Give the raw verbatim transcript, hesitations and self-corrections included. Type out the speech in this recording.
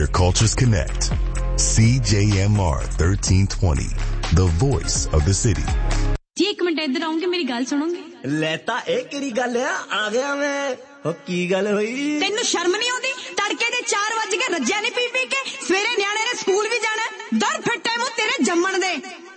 where cultures connect. C J M R thirteen twenty, the voice of the city. जी एक minute इधर आऊंगे, मेरी गल सुनोगे? लेता एक केरी गल है, आ गया मैं। हो की गल होई? तेनू शर्म नहीं आउंदी? तड़के दे चार बज के रज्जिया नहीं पी